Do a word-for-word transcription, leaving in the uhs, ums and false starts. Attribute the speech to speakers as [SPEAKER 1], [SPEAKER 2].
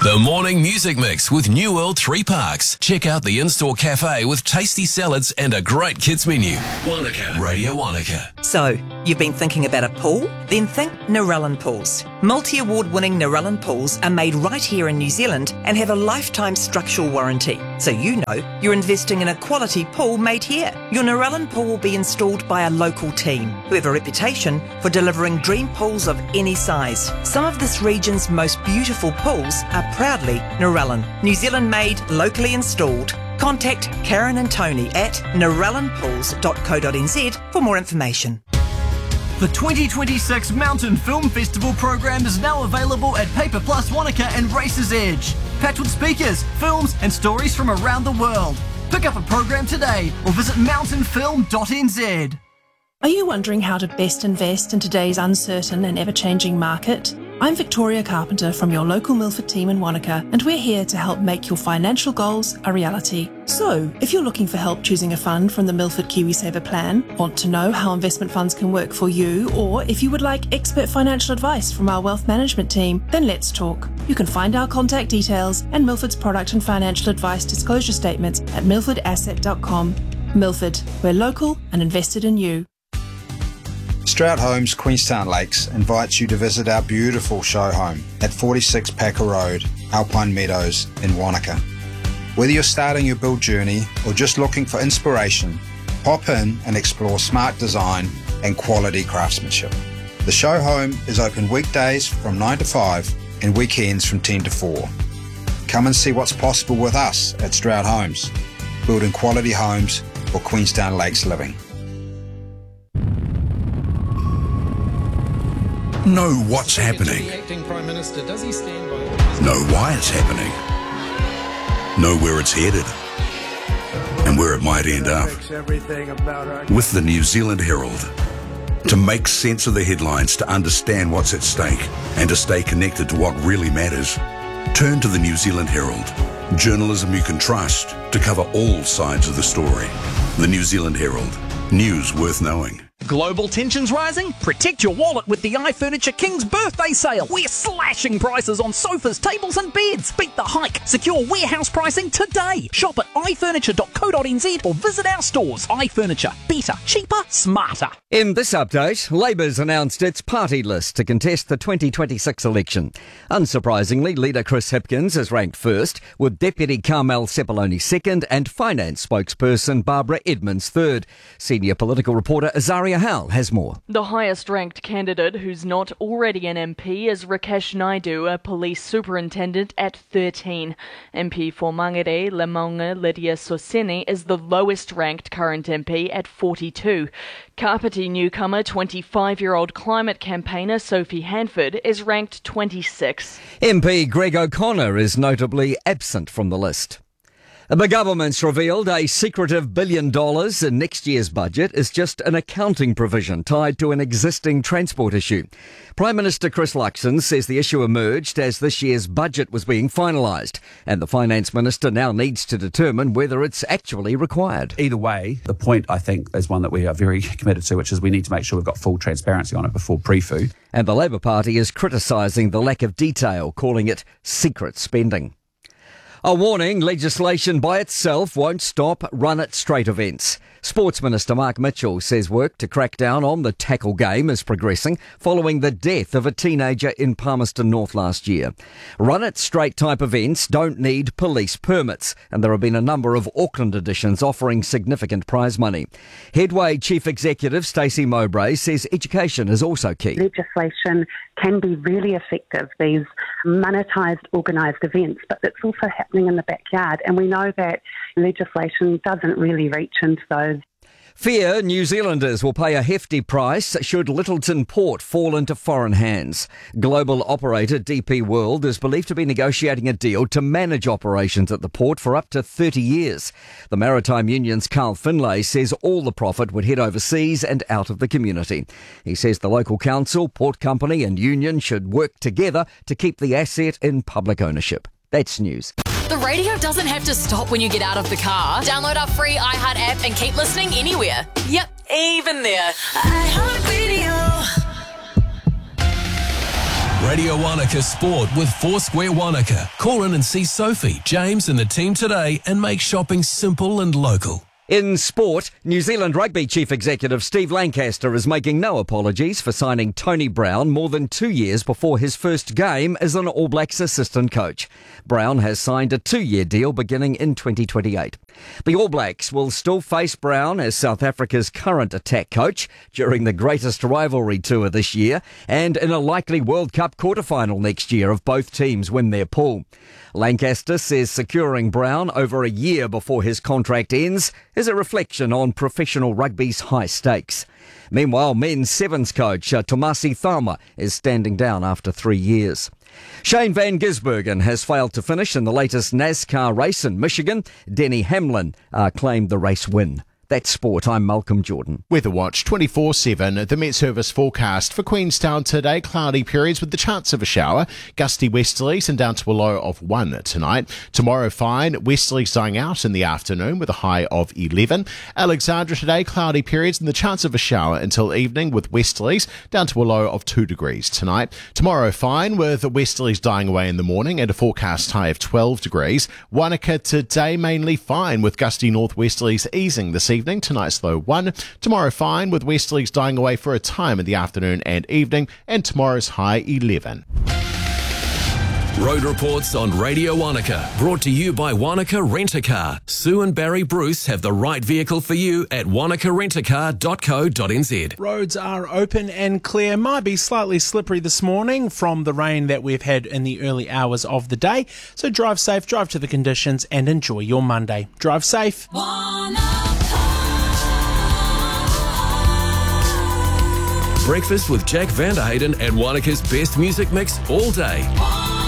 [SPEAKER 1] The Morning Music Mix with New World Three Parks. Check out the in-store cafe with tasty salads and a great kids menu. Wanaka. Radio Wanaka.
[SPEAKER 2] So, you've been thinking about a pool? Then think Narellan Pools. Multi-award winning Narellan Pools are made right here in New Zealand and have a lifetime structural warranty. So you know you're investing in a quality pool made here. Your Narellan pool will be installed by a local team who have a reputation for delivering dream pools of any size. Some of this region's most beautiful pools are proudly Narellan. New Zealand made, locally installed. Contact Karen and Tony at narellan pools dot co dot n z for more information.
[SPEAKER 3] The twenty twenty-six Mountain Film Festival program is now available at Paper Plus Wanaka and Races Edge. Packed with speakers, films and stories from around the world. Pick up a program today or visit mountain film dot n z.
[SPEAKER 4] Are you wondering how to best invest in today's uncertain and ever-changing market? I'm Victoria Carpenter from your local Milford team in Wanaka, and we're here to help make your financial goals a reality. So, if you're looking for help choosing a fund from the Milford KiwiSaver plan, want to know how investment funds can work for you, or if you would like expert financial advice from our wealth management team, then let's talk. You can find our contact details and Milford's product and financial advice disclosure statements at milford asset dot com. Milford, we're local and invested in you.
[SPEAKER 5] Stroud Homes Queenstown Lakes invites you to visit our beautiful show home at forty-six Packer Road, Alpine Meadows in Wanaka. Whether you're starting your build journey or just looking for inspiration, pop in and explore smart design and quality craftsmanship. The show home is open weekdays from nine to five and weekends from ten to four. Come and see what's possible with us at Stroud Homes, building quality homes for Queenstown Lakes living.
[SPEAKER 6] Know what's happening. Know why it's happening. Know where it's headed and where it might end up. With the New Zealand Herald. To make sense of the headlines, to understand what's at stake and to stay connected to what really matters, turn to the New Zealand Herald. Journalism you can trust to cover all sides of the story. The New Zealand Herald. News worth knowing.
[SPEAKER 7] Global tensions rising? Protect your wallet with the iFurniture King's birthday sale. We're slashing prices on sofas, tables and beds. Beat the hike. Secure warehouse pricing today. Shop at i furniture dot co dot n z or visit our stores. iFurniture. Better, cheaper, smarter.
[SPEAKER 8] In this update, Labour's announced its party list to contest the twenty twenty-six election. Unsurprisingly, leader Chris Hipkins is ranked first, with Deputy Carmel Sepuloni second and Finance spokesperson Barbara Edmonds third. Senior political reporter Azaria Howell has more.
[SPEAKER 9] The highest ranked candidate who's not already an M P is Rakesh Naidu, a police superintendent at thirteen. M P for Mangere, Lemonga Lydia Soseni is the lowest ranked current M P at forty-two. Kapiti newcomer twenty-five-year-old climate campaigner Sophie Hanford is ranked twenty-six.
[SPEAKER 8] M P Greg O'Connor is notably absent from the list. The government's revealed a secretive billion dollars in next year's budget is just an accounting provision tied to an existing transport issue. Prime Minister Chris Luxon says the issue emerged as this year's budget was being finalised, and the Finance Minister now needs to determine whether it's actually required.
[SPEAKER 10] Either way, the point, I think, is one that we are very committed to, which is we need to make sure we've got full transparency on it before pre-fu.
[SPEAKER 8] And the Labour Party is criticising the lack of detail, calling it secret spending. A warning, legislation by itself won't stop Run It Straight events. Sports Minister Mark Mitchell says work to crack down on the tackle game is progressing following the death of a teenager in Palmerston North last year. Run It Straight type events don't need police permits, and there have been a number of Auckland editions offering significant prize money. Headway Chief Executive Stacey Mowbray says education is also key.
[SPEAKER 11] Legislation can be really effective, these monetised organised events, but it's also happening in the backyard, and we know that legislation doesn't really reach into those.
[SPEAKER 8] Fear New Zealanders will pay a hefty price should Lyttelton Port fall into foreign hands. Global operator D P World is believed to be negotiating a deal to manage operations at the port for up to thirty years. The Maritime Union's Carl Finlay says all the profit would head overseas and out of the community. He says the local council, port company and union should work together to keep the asset in public ownership. That's news.
[SPEAKER 12] The radio doesn't have to stop when you get out of the car. Download our free iHeart app and keep listening anywhere. Yep, even there. iHeart Radio.
[SPEAKER 1] Radio Wanaka Sport with Foursquare Wanaka. Call in and see Sophie, James and the team today and make shopping simple and local.
[SPEAKER 8] In sport, New Zealand Rugby Chief Executive Steve Lancaster is making no apologies for signing Tony Brown more than two years before his first game as an All Blacks assistant coach. Brown has signed a two-year deal beginning in twenty twenty-eight. The All Blacks will still face Brown as South Africa's current attack coach during the greatest rivalry tour this year and in a likely World Cup quarter-final next year if both teams win their pool. Lancaster says securing Brown over a year before his contract ends is a reflection on professional rugby's high stakes. Meanwhile, men's sevens coach uh, Tomasi Thauma is standing down after three years. Shane Van Gisbergen has failed to finish in the latest NASCAR race in Michigan. Denny Hamlin uh, claimed the race win. That's sport. I'm Malcolm Jordan.
[SPEAKER 13] Weather Watch twenty-four seven. The Met Service forecast for Queenstown today. Cloudy periods with the chance of a shower. Gusty westerlies and down to a low of one tonight. Tomorrow fine. Westerlies dying out in the afternoon with a high of eleven. Alexandra today. Cloudy periods and the chance of a shower until evening with westerlies down to a low of two degrees tonight. Tomorrow fine with westerlies dying away in the morning and a forecast high of twelve degrees. Wanaka today mainly fine with gusty northwesterlies easing this evening. Tonight's low one. Tomorrow fine with westerlies dying away for a time in the afternoon and evening, and tomorrow's high eleven.
[SPEAKER 1] Road reports on Radio Wanaka, brought to you by Wanaka Rent-A-Car. Sue and Barry Bruce have the right vehicle for you at wanaka rent a car dot co dot n z.
[SPEAKER 14] Roads are open and clear. Might be slightly slippery this morning from the rain that we've had in the early hours of the day. So drive safe, drive to the conditions, and enjoy your Monday. Drive safe.
[SPEAKER 1] Breakfast with Jack Vanderhayden and Wanaka's best music mix all day.